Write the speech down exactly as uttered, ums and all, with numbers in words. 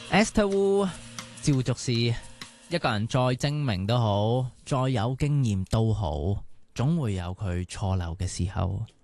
Esther Wu 趙續是一個人再精明都好，再有經驗都好，總會有佢錯漏嘅時候。